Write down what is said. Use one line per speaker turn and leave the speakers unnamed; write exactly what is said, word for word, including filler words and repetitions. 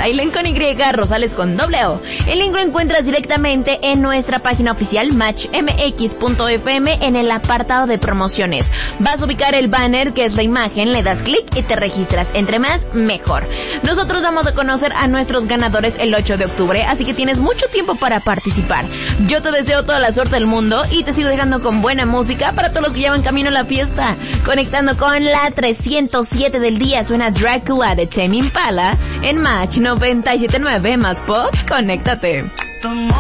Bailen con Y, Rosales con doble O. El link lo encuentras directamente en nuestra página oficial match m x punto f m en el apartado de promociones. Vas a ubicar el banner que es la imagen, le das clic y te registras. Entre más, mejor. Nosotros vamos a conocer a nuestros ganadores el ocho de octubre, así que tienes mucho tiempo para participar. Yo te deseo toda la suerte del mundo y te sigo dejando con buena música para todos los que llevan camino a la fiesta. Conectando con la trescientos siete del día, suena Drácula de Tame Impala en Match noventa y siete punto nueve más pop. Conéctate.